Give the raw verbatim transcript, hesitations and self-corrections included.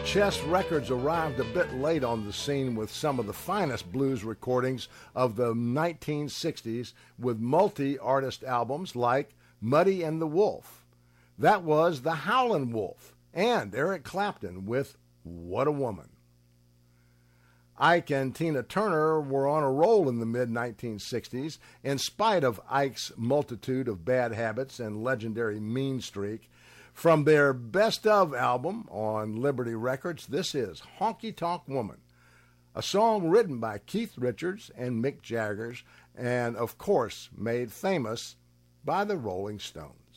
Chess Records arrived a bit late on the scene with some of the finest blues recordings of the nineteen sixties with multi-artist albums like Muddy and the Wolf. That was the Howlin' Wolf and Eric Clapton with What a Woman. Ike and Tina Turner were on a roll in the mid nineteen sixties. In spite of Ike's multitude of bad habits and legendary mean streak, from their Best Of album on Liberty Records, this is Honky Tonk Woman, a song written by Keith Richards and Mick Jagger, and of course made famous by the Rolling Stones.